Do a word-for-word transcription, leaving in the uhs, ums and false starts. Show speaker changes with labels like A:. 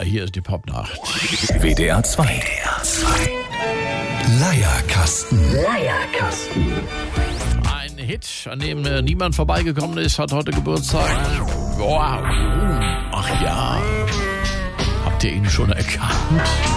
A: hier ist die Popnacht.
B: W D R zwei. W D R zwei. Leierkasten.
C: Leierkasten.
A: Ein Hit, an dem äh, niemand vorbeigekommen ist, hat heute Geburtstag. Wow. Ach ja. Habt ihr ihn schon erkannt?